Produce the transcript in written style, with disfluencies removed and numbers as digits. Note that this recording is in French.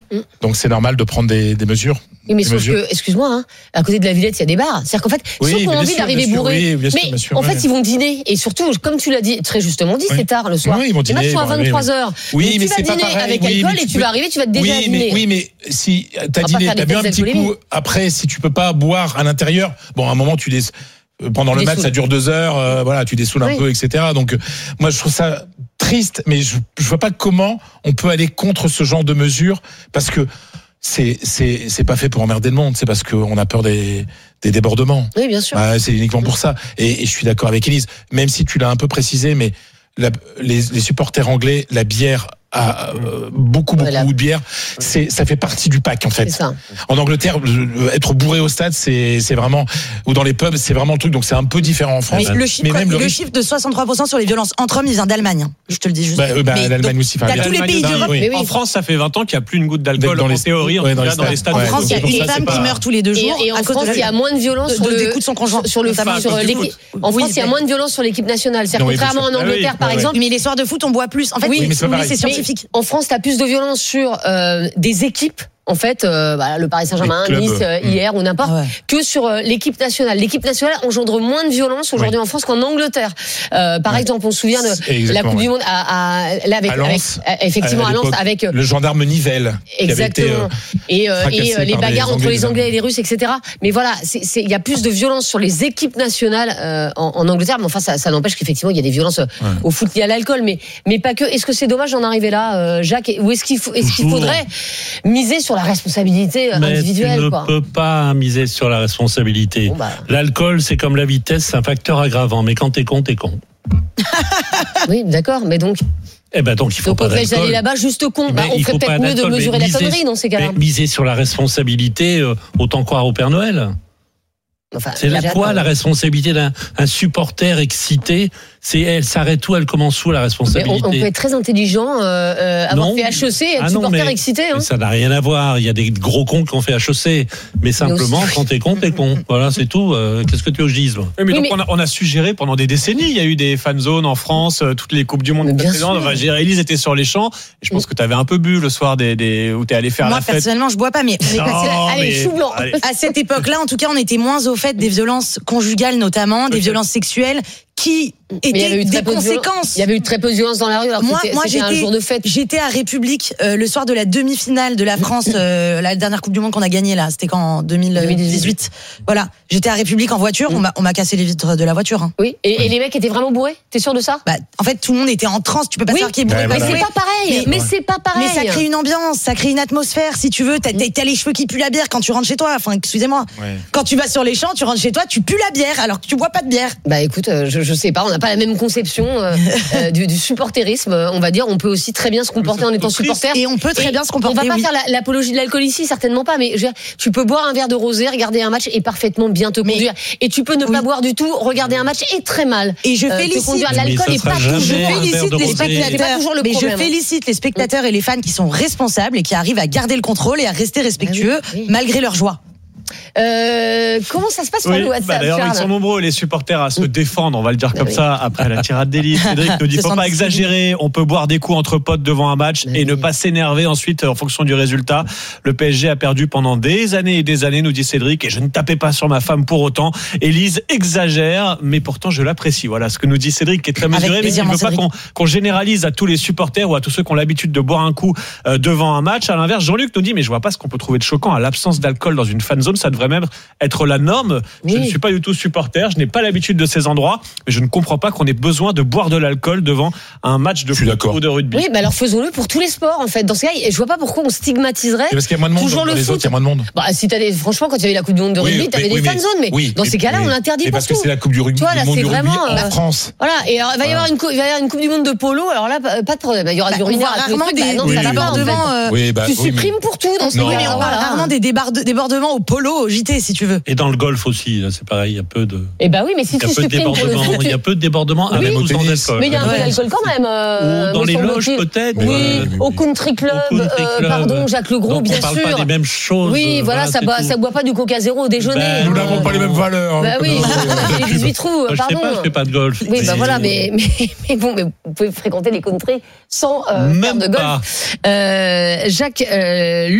Donc c'est normal de prendre des mesures. Oui, mais sauf que, excuse-moi, à côté de la Villette, il y a des bars. C'est-à-dire qu'en fait, ceux qui ont envie d'arriver bourrés, mais en fait, ils vont dîner. Et surtout, comme tu l'as dit, très justement dit, c'est tard le soir. Oui, ils vont dîner. Les matchs sont à 23h. Oui, mais tu vas dîner avec alcool et tu vas arriver, tu vas déjà dîner. Oui, mais si t'as dîné, t'as bu un petit coup, après, si tu peux pas boire à l'intérieur, bon, à un moment, pendant le match, ça dure 2 heures, voilà, tu dessoules un peu, etc. Donc, moi, je trouve ça triste, mais je vois pas comment on peut aller contre ce genre de mesures, parce que c'est pas fait pour emmerder le monde, c'est parce qu'on a peur des débordements. Oui, bien sûr. C'est uniquement pour ça. Et je suis d'accord avec Élise, même si tu l'as un peu précisé, mais les supporters anglais, la bière a beaucoup de bière, ça fait partie du pack en fait. En Angleterre, être bourré au stade, c'est vraiment, ou dans les pubs, c'est vraiment le truc. Donc c'est un peu différent en France. Mais le chiffre de 63% sur les violences entre hommes, il vient d'Allemagne. Je te le dis juste. L'Allemagne aussi. T'as tous les pays d'Europe. En France, ça fait 20 ans qu'il n'y a plus une goutte d'alcool en théorie, dans les stades. En France, il y a une femme qui meurt tous les 2 jours. Et en France, il y a moins de violence sur des coups de son conjoint. Sur l'équipe. En France, il y a moins de violence sur l'équipe nationale. C'est contrairement en Angleterre, par exemple. Mais les soirs de foot, on boit plus. En fait, c'est scientifique. En France, t'as plus de violence sur des équipes. En fait, le Paris Saint-Germain, Nice, hier ou n'importe, que sur l'équipe nationale. L'équipe nationale engendre moins de violence aujourd'hui en France qu'en Angleterre. Par exemple, on se souvient de la Coupe du Monde avec effectivement à Lens, avec le gendarme Nivelle. Exactement. Et les bagarres entre les Anglais et les Russes, etc. Mais voilà, il y a plus de violence sur les équipes nationales en Angleterre. Mais enfin, ça n'empêche qu'effectivement, il y a des violences au foot liées à l'alcool. Mais pas que. Est-ce que c'est dommage d'en arriver là, Jacques? Ou est-ce qu'il faudrait miser sur la responsabilité individuelle? Tu ne peux pas miser sur la responsabilité. L'alcool, c'est comme la vitesse, c'est un facteur aggravant. Mais quand t'es con, t'es con. Oui, d'accord. Mais donc... donc il faut pas d'alcool. Aller là-bas juste con. On ferait peut-être mieux de mesurer la connerie dans ces cas-là. Miser sur la responsabilité, autant croire au Père Noël. C'est la responsabilité d'un supporter excité? Elle s'arrête où? Elle commence où la responsabilité? On peut être très intelligent, avoir fait HEC et être supporter excité. Mais ça n'a rien à voir. Il y a des gros cons qui ont fait HEC. Mais simplement, quand t'es con, t'es con. Voilà, c'est tout. Qu'est-ce que tu veux que je dise? On a suggéré pendant des décennies. Il y a eu des fan zones en France, toutes les Coupes du Monde précédentes. Élise était sur les champs. Et je pense que tu avais un peu bu le soir où t'es allé faire la fête. Moi, personnellement, je bois pas, mais chou blanc. À cette époque-là, en tout cas, on était moins au fait des violences conjugales, notamment, des violences sexuelles, qui étaient des conséquences. Il y avait eu très peu de violence dans la rue. Alors moi j'étais un jour de fête. J'étais à République le soir de la demi-finale de la France, la dernière Coupe du Monde qu'on a gagnée là. C'était en 2018. Voilà, j'étais à République en voiture. On m'a cassé les vitres de la voiture. Hein. Oui. Et les mecs étaient vraiment bourrés. T'es sûr de ça? En fait, tout le monde était en transe. Tu peux pas savoir qui est bourré. Mais c'est pas pareil. Mais c'est pas pareil. Mais ça crée une ambiance, ça crée une atmosphère. Si tu veux, t'as les cheveux qui puent la bière quand tu rentres chez toi. Enfin, excusez-moi. Ouais. Quand tu vas sur les champs, tu rentres chez toi, tu pues la bière alors que tu bois pas de bière. Écoute, je sais pas. On n'a pas la même conception du supporterisme. On va dire, on peut aussi très bien se comporter en étant supporter. Et on peut très bien se comporter. On va pas faire l'apologie de l'alcool ici, certainement pas. Mais tu peux boire un verre de rosé, regarder un match et parfétement bien te conduire. Et tu peux ne pas boire du tout, regarder un match et très mal. Et je félicite. L'alcool n'est pas toujours le problème. Je félicite les spectateurs et les fans qui sont responsables et qui arrivent à garder le contrôle et à rester respectueux malgré leur joie. Comment ça se passe sur le WhatsApp? D'ailleurs, ils sont nombreux les supporters à se défendre, on va le dire comme ça, après la tirade d'Élise. Cédric nous dit faut pas exagérer, on peut boire des coups entre potes devant un match et ne pas s'énerver ensuite en fonction du résultat. Le PSG a perdu pendant des années et des années, nous dit Cédric, et je ne tapais pas sur ma femme pour autant. Élise exagère, mais pourtant je l'apprécie. Voilà ce que nous dit Cédric, qui est très mesuré, mais il ne veut pas qu'on généralise à tous les supporters ou à tous ceux qui ont l'habitude de boire un coup devant un match. À l'inverse, Jean-Luc nous dit mais je vois pas ce qu'on peut trouver de choquant à l'absence d'alcool dans une fan zone. Ça devrait même être la norme. Je ne suis pas du tout supporter, je n'ai pas l'habitude de ces endroits, mais je ne comprends pas qu'on ait besoin de boire de l'alcool devant un match de foot ou de rugby. Oui, mais alors faisons-le pour tous les sports en fait. Dans ce cas, je vois pas pourquoi on stigmatiserait. Parce qu'il y a moins de monde. Toujours le les foot. autres, il y a moins de monde. Si franchement, quand il y avait la Coupe du Monde de rugby, t'avais des fan zones, mais dans ces cas-là, on l'interdit pour tout. Parce que c'est la Coupe du rugby, du monde du rugby en France. Voilà. Et alors, il va y avoir une Coupe du Monde de polo. Alors là, pas de problème. Il y aura du urinaire. Rarement des débordements. Tu supprimes pour tout dans ces cas-là. Mais on parle rarement des débordements au polo, au JT, si tu veux. Et dans le golf aussi, c'est pareil, il y a peu de. Eh ben oui, mais si tu supprimes pour le foot, il y a peu de débordements avec ou sans alcool. Mais il y a un peu d'alcool quand même. Dans les loges peut-être. Oui, au country club. Pardon, Jacques Legros, bien sûr. On parle pas des mêmes choses. Oui, voilà, ça boit pas du Coca zéro au déjeuner. Nous n'avons pas les mêmes valeurs. Bah oui, les 18 trous, pardon. Je fais pas de golf. Oui, bah voilà, mais bon, mais vous pouvez fréquenter les country sans faire de golf. Jacques